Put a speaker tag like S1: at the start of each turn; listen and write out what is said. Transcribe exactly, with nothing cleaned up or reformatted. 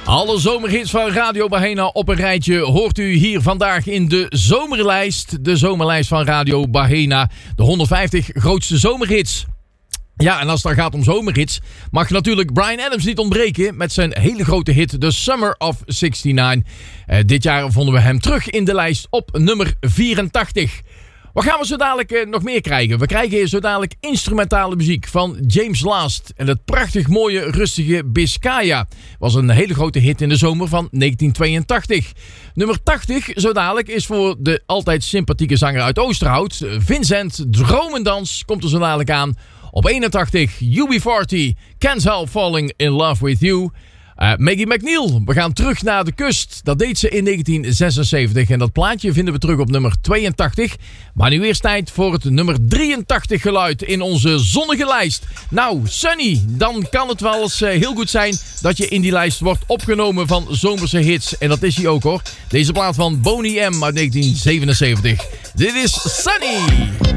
S1: Alle zomerhits van Radio Bahena op een rijtje hoort u hier vandaag in de zomerlijst. De zomerlijst van Radio Bahena. De honderdvijftig grootste zomerhits. Ja, en als het dan gaat om zomerhits, mag natuurlijk Bryan Adams niet ontbreken met zijn hele grote hit The Summer of zesennegentig. Uh, dit jaar vonden we hem terug in de lijst op nummer vierentachtig. Wat gaan we zo dadelijk uh, nog meer krijgen? We krijgen zo dadelijk instrumentale muziek van James Last. En het prachtig mooie rustige Biscaya was een hele grote hit in de zomer van negentien tweeëntachtig. Nummer tachtig zo dadelijk is voor de altijd sympathieke zanger uit Oosterhout. Vincent Dromendans komt er zo dadelijk aan. Op eenentachtig U B veertig, Can't Help Falling in Love With You. Uh, Maggie McNeil, we gaan terug naar de kust. Dat deed ze in negentien zesenzeventig en dat plaatje vinden we terug op nummer tweeëntachtig. Maar nu eerst tijd voor het nummer drieëntachtig geluid in onze zonnige lijst. Nou, Sunny, dan kan het wel eens uh, heel goed zijn dat je in die lijst wordt opgenomen van zomerse hits. En dat is hij ook hoor. Deze plaat van Boney M uit negentien zevenenzeventig. Dit is Sunny.